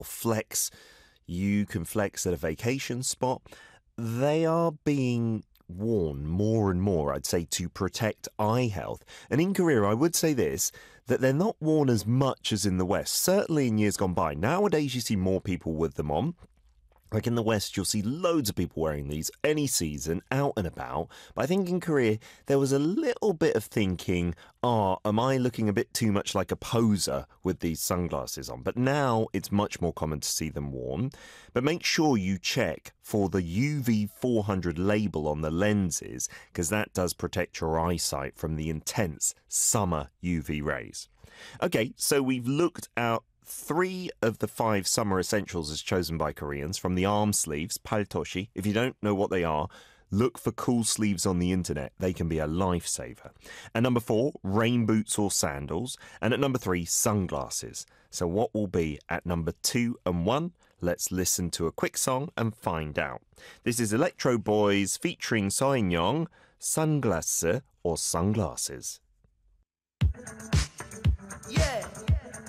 flex. You can flex at a vacation spot. They are being worn more and more, I'd say, to protect eye health. And in Korea, I would say this, that they're not worn as much as in the West, certainly in years gone by. Nowadays, you see more people with them on. Like in the West, you'll see loads of people wearing these any season, out and about. But I think in Korea, there was a little bit of thinking, am I looking a bit too much like a poser with these sunglasses on? But now it's much more common to see them worn. But make sure you check for the UV 400 label on the lenses, because that does protect your eyesight from the intense summer UV rays. Okay, so we've looked at 3 of the 5 summer essentials as chosen by Koreans from the arm sleeves, paltoshi. If you don't know what they are, look for cool sleeves on the internet. They can be a lifesaver. At number 4, rain boots or sandals. And at number 3, sunglasses. So what will be at number 2 and 1? Let's listen to a quick song and find out. This is Electro Boys featuring Soin-young, Sunglasses or Sunglasses. Yeah.